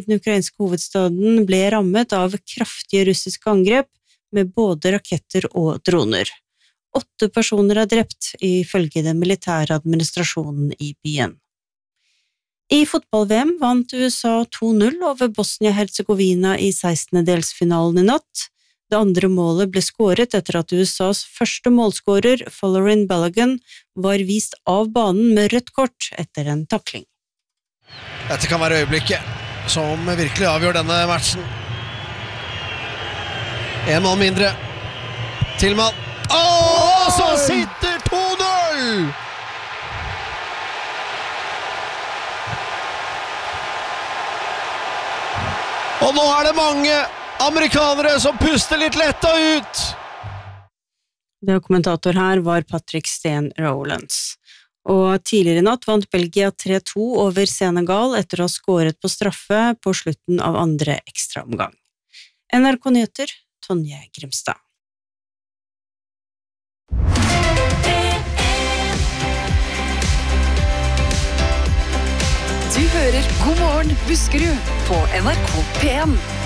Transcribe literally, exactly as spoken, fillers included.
den ukrainske hovedstaden ble rammet av kraftige russiske angrep med både raketter og droner. Åtte personer er drept, ifølge den militære administrasjonen i byen. I fotball-V M vant U S A to null over Bosnia-Herzegovina i sekstendedelsfinalen i natt. Det andre målet ble skåret etter at U S A's første målskårer, Folarin Balogun, var vist av banen med rødt kort etter en takling. Dette kan være øyeblikket som virkelig avgjør denne matchen. En mann mindre. Tillman. Åh, så sitter to null! Og nå er det mange amerikanere som puster litt letta ut. Det kommentator her var Patrick Steen Rowlands. Og tidligere i natt vant Belgia tre to over Senegal etter å ha skåret på straffe på slutten av andre ekstraomgang. N R K Nyheter, Tonje Grimstad. Du hører God morgen Buskerud på N R K P en.